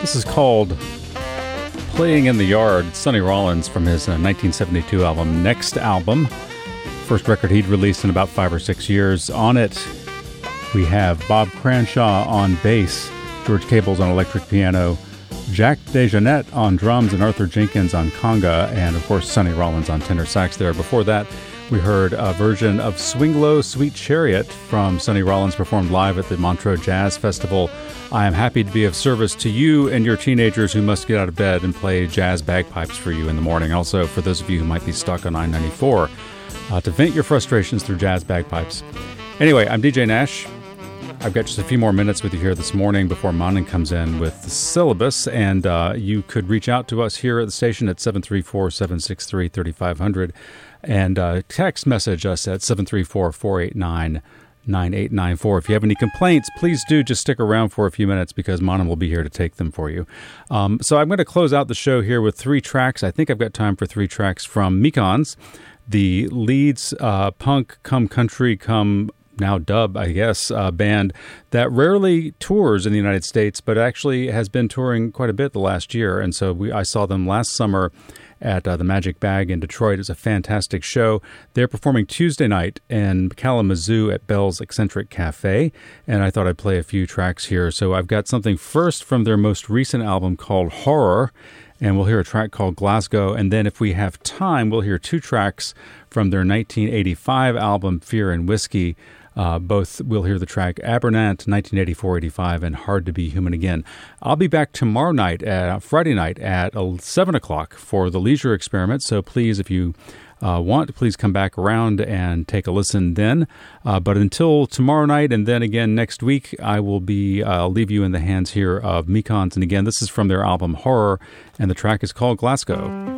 This is called Playing in the Yard. Sonny Rollins from his 1972 album, Next Album. First record he'd released in about 5 or 6 years. On it, we have Bob Cranshaw on bass, George Cables on electric piano, Jack DeJohnette on drums, and Arthur Jenkins on conga, and of course Sonny Rollins on tenor sax there. Before that, we heard a version of Swing Low, Sweet Chariot from Sonny Rollins, performed live at the Montreux Jazz Festival. I am happy to be of service to you and your teenagers who must get out of bed and play jazz bagpipes for you in the morning. Also, for those of you who might be stuck on I-94, to vent your frustrations through jazz bagpipes. Anyway, I'm DJ Nash. I've got just a few more minutes with you here this morning before Manan comes in with the syllabus, and you could reach out to us here at the station at 734-763-3500 and text message us at 734-489-9894. If you have any complaints, please do just stick around for a few minutes because Manan will be here to take them for you. So I'm going to close out the show here with 3 tracks. I think I've got time for 3 tracks from Mekons, the Leeds punk, come country, come now dub, I guess, band that rarely tours in the United States, but actually has been touring quite a bit the last year. And so I saw them last summer at the Magic Bag in Detroit. It was a fantastic show. They're performing Tuesday night in Kalamazoo at Bell's Eccentric Cafe, and I thought I'd play a few tracks here. So I've got something first from their most recent album called Horror, and we'll hear a track called Glasgow, and then if we have time, we'll hear 2 tracks from their 1985 album Fear and Whiskey. Both we'll hear the track Abernant, 1984-85, and Hard to Be Human Again. I'll be back tomorrow night, Friday night at 7 o'clock for the Leisure Experiment, so please, if you want, please come back around and take a listen then. But until tomorrow night and then again next week, I'll leave you in the hands here of Mekons. And again, this is from their album Horror, and the track is called Glasgow.